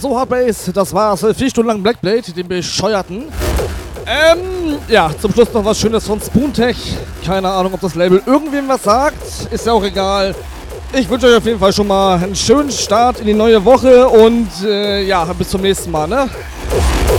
So, Hardbase, das war's. 4 Stunden lang Blackblade, den bescheuerten. Ja, zum Schluss noch was Schönes von Spoontech. Keine Ahnung, ob das Label irgendwem was sagt. Ist ja auch egal. Ich wünsche euch auf jeden Fall schon mal einen schönen Start in die neue Woche und ja, bis zum nächsten Mal, ne?